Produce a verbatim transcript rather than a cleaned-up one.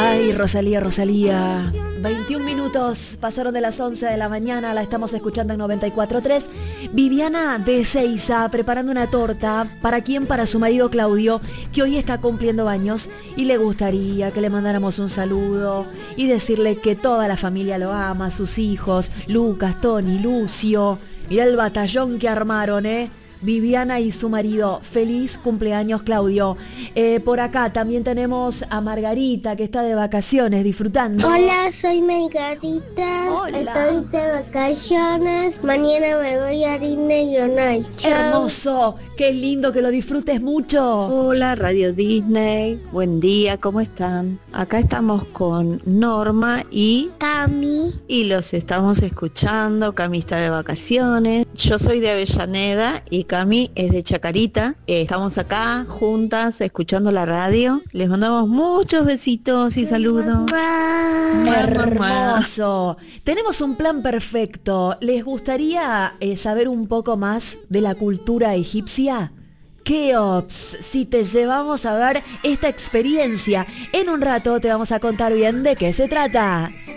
Ay, Rosalía, Rosalía. veintiún minutos pasaron de las once de la mañana, la estamos escuchando en noventa y cuatro punto tres. Viviana de Ezeiza preparando una torta. ¿Para quién? Para su marido Claudio, que hoy está cumpliendo años y le gustaría que le mandáramos un saludo y decirle que toda la familia lo ama, sus hijos, Lucas, Tony, Lucio. Mirá el batallón que armaron, ¿eh? Viviana y su marido. Feliz cumpleaños, Claudio. Eh, por acá también tenemos a Margarita, que está de vacaciones, disfrutando. Hola, soy Margarita. Hola. Estoy de vacaciones. Mañana me voy a Disney on Ice. Chao. Hermoso, qué lindo, que lo disfrutes mucho. Hola, Radio Disney. Buen día, ¿cómo están? Acá estamos con Norma y Cami. y los estamos escuchando. Cami está de vacaciones. Yo soy de Avellaneda y Cami es de Chacarita. Eh, estamos acá juntas escuchando la radio. Les mandamos muchos besitos y saludos. Hermoso. Tenemos un plan perfecto. ¿Les gustaría eh, saber un poco más de la cultura egipcia? ¡Qué ops! Si te llevamos a ver esta experiencia. En un rato te vamos a contar bien de qué se trata.